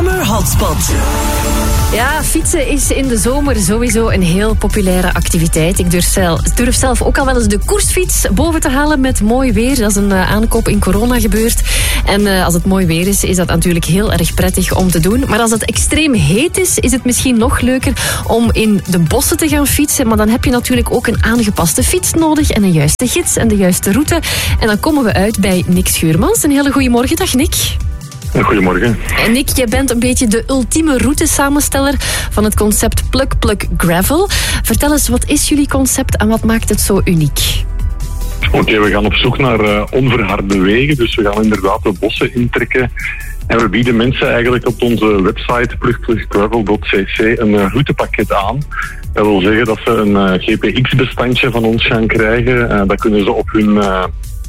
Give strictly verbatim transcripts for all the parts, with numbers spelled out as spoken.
Summer Hotspot. Ja, fietsen is in de zomer sowieso een heel populaire activiteit. Ik durf zelf, durf zelf ook al wel eens de koersfiets boven te halen met mooi weer. Dat is een uh, aankoop in corona gebeurd. En uh, als het mooi weer is, is dat natuurlijk heel erg prettig om te doen. Maar als het extreem heet is, is het misschien nog leuker om in de bossen te gaan fietsen. Maar dan heb je natuurlijk ook een aangepaste fiets nodig en een juiste gids en de juiste route. En dan komen we uit bij Nick Schuurmans. Een hele goede morgen. Dag Nick. Goedemorgen. En Nick, jij bent een beetje de ultieme routesamensteller van het concept Plug Plug Gravel. Vertel eens, wat is jullie concept en wat maakt het zo uniek? Oké, okay, we gaan op zoek naar uh, onverharde wegen. Dus we gaan inderdaad de bossen intrekken. En we bieden mensen eigenlijk op onze website plug plug gravel dot c c een uh, routepakket aan. Dat wil zeggen dat ze een uh, G P X-bestandje van ons gaan krijgen. Uh, dat kunnen ze op hun Uh,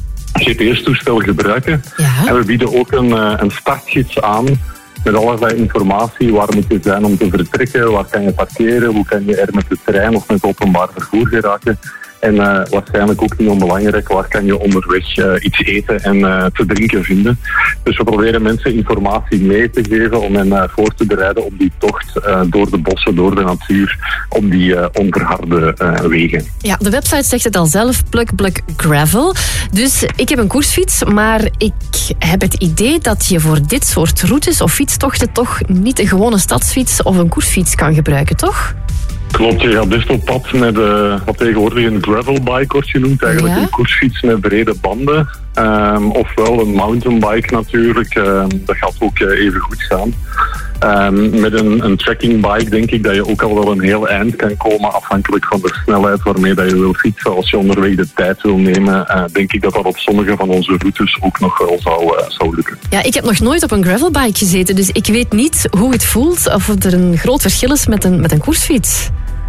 G P S-toestel gebruiken. Ja. En we bieden ook een, een startgids aan met allerlei informatie. Waar moet je zijn om te vertrekken? Waar kan je parkeren? Hoe kan je er met de trein of met openbaar vervoer geraken? En uh, waarschijnlijk ook niet onbelangrijk, waar kan je onderweg uh, iets eten en uh, te drinken vinden. Dus we proberen mensen informatie mee te geven om hen uh, voor te bereiden op die tocht uh, door de bossen, door de natuur, op die uh, onverharde uh, wegen. Ja, de website zegt het al zelf, Plug Plug Gravel. Dus ik heb een koersfiets, maar ik heb het idee dat je voor dit soort routes of fietstochten toch niet een gewone stadsfiets of een koersfiets kan gebruiken, toch? Klopt, je gaat best op pad met uh, wat tegenwoordig een gravelbike wordt genoemd. Eigenlijk ja? Een koersfiets met brede banden. Um, ofwel een mountainbike natuurlijk. Um, dat gaat ook uh, even goed gaan. Um, met een, een trekkingbike denk ik dat je ook al wel een heel eind kan komen. Afhankelijk van de snelheid waarmee dat je wil fietsen. Als je onderweg de tijd wil nemen, uh, denk ik dat dat op sommige van onze routes ook nog wel zou, uh, zou lukken. Ja, ik heb nog nooit op een gravelbike gezeten. Dus ik weet niet hoe het voelt of er een groot verschil is met een, met een koersfiets.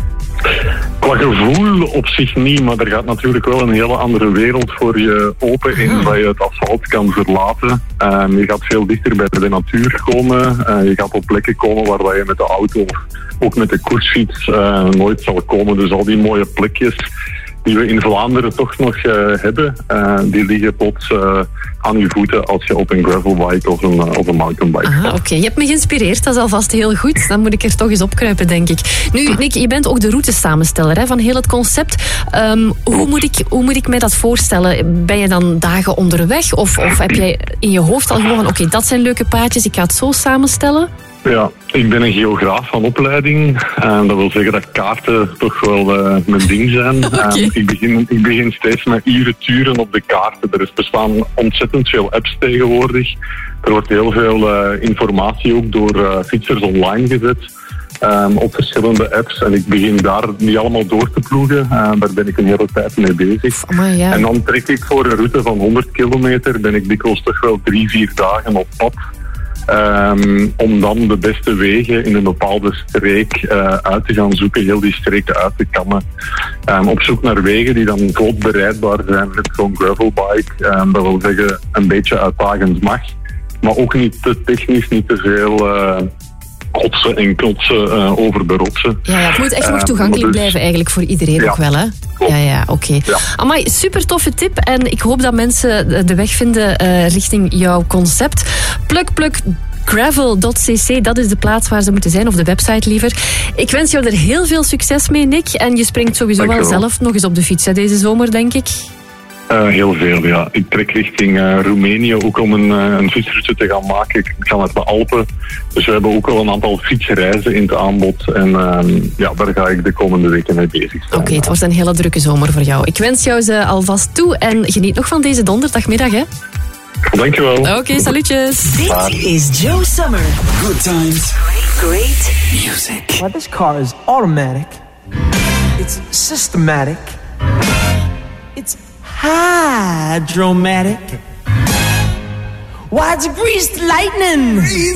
Qua gevoel op zich niet, maar er gaat natuurlijk wel een hele andere wereld voor je open in, dat je het asfalt kan verlaten. Um, je gaat veel dichter bij de natuur komen. Uh, je gaat op plekken komen waar je met de auto of ook met de koersfiets uh, nooit zal komen. Dus al die mooie plekjes die we in Vlaanderen toch nog uh, hebben, uh, die liggen plots uh, aan je voeten als je op een gravelbike of een, uh, of een mountainbike gaat. Oké, okay. Je hebt me geïnspireerd, dat is alvast heel goed. Dan moet ik er toch eens opkruipen, denk ik. Nu, Nick, je bent ook de routesamensteller hè, van heel het concept. Um, hoe, moet ik, hoe moet ik mij dat voorstellen? Ben je dan dagen onderweg? Of, of heb jij in je hoofd al gewoon van, oké, okay, dat zijn leuke paadjes, ik ga het zo samenstellen? Ja, ik ben een geograaf van opleiding. En dat wil zeggen dat kaarten toch wel uh, mijn ding zijn. Okay. En ik, begin, ik begin steeds met uren turen op de kaarten. Er bestaan ontzettend veel apps tegenwoordig. Er wordt heel veel uh, informatie ook door uh, fietsers online gezet. Um, op verschillende apps. En ik begin daar die allemaal door te ploegen. Uh, daar ben ik een hele tijd mee bezig. Oh, ja. En dan trek ik voor een route van honderd kilometer. Ben ik dikwijls toch wel drie, vier dagen op pad. Um, om dan de beste wegen in een bepaalde streek uh, uit te gaan zoeken, heel die streken uit te kammen. Um, op zoek naar wegen die dan vlot bereidbaar zijn met zo'n gravelbike. Um, dat wil zeggen, een beetje uitdagend mag, maar ook niet te technisch, niet te veel uh, kotsen en klotsen uh, over de rotsen. Ja, ja, het moet echt nog toegankelijk uh, dus, blijven eigenlijk voor iedereen ja, ook wel, hè? Klopt. Ja, ja, oké. Okay. Ja. Amai, super toffe tip en ik hoop dat mensen de weg vinden uh, richting jouw concept. Plug Plug gravel dot c c, dat is de plaats waar ze moeten zijn, of de website liever. Ik wens jou er heel veel succes mee, Nick. En je springt sowieso wel zelf nog eens op de fiets hè, deze zomer, denk ik. Uh, heel veel, ja. Ik trek richting uh, Roemenië ook om een, uh, een fietsroute te gaan maken. Ik ga naar de Alpen. Dus we hebben ook al een aantal fietsreizen in het aanbod. En uh, ja, daar ga ik de komende weken mee bezig zijn. Oké, okay, het wordt een hele drukke zomer voor jou. Ik wens jou ze alvast toe en geniet nog van deze donderdagmiddag, hè. Dankjewel. Oké, okay, salutjes. Dit is Joe Summer. Good times. Great music. Well, this car is automatic. It's systematic. It's hydromatic. Why, it's greased lightning.